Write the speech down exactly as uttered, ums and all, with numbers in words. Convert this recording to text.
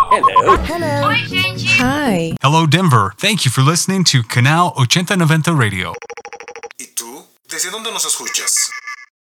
Hello. Hello. Oi, gente. Hi. Hello, Denver. Thank you for listening to Canal ochenta noventa Radio. ¿Y tú? ¿Desde dónde nos escuchas?